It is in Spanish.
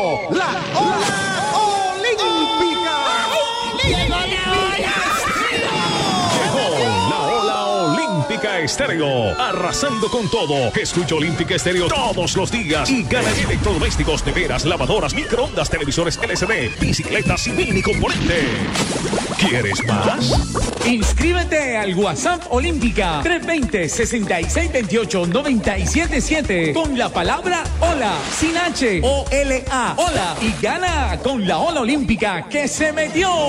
La Ola Olímpica. ¡Llegó la ola! Llegó la Ola Olímpica Estéreo, arrasando con todo. Escucha Olímpica Estéreo todos los días y gana electrodomésticos, neveras, lavadoras, microondas, televisores LCD, bicicletas y mini componente. ¿Quieres más? Inscríbete al WhatsApp Olímpica 320-6628-977 con la palabra Hola, sin H, O-L-A, Hola, y gana con la Ola Olímpica que se metió.